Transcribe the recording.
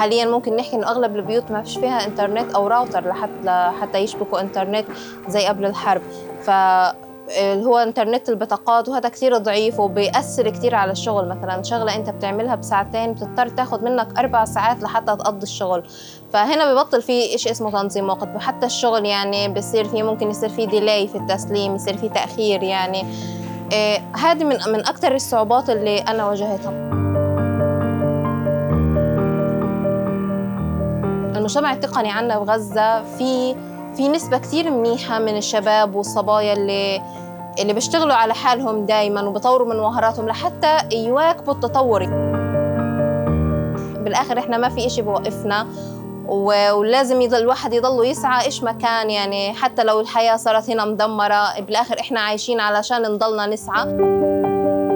حاليا ممكن نحكي انه اغلب البيوت ما فيش فيها انترنت او راوتر لحتى يشبكوا انترنت زي قبل الحرب. اللي هو انترنت البطاقات وهذا كثير ضعيف وبيأثر كثير على الشغل. مثلا شغلة انت بتعملها بساعتين بتضطر تاخذ منك 4 ساعات لحتى تقضي الشغل، فهنا ببطل في شيء اسمه تنظيم وقت. وحتى الشغل يعني بصير فيه ممكن يصير فيه ديلاي في التسليم، يصير فيه تأخير يعني. هذه من أكثر الصعوبات اللي أنا واجهتها. المجتمع التقني عندنا بغزة في نسبة كثير منيحة من الشباب والصبايا اللي بيشتغلوا على حالهم دايماً وبطوروا من مهاراتهم لحتى يواكبوا التطور. بالآخر إحنا ما في إشي بوقفنا، ولازم الواحد يضل يسعى إيش ما كان يعني. حتى لو الحياة صارت هنا مدمرة، بالآخر إحنا عايشين علشان نضلنا نسعى.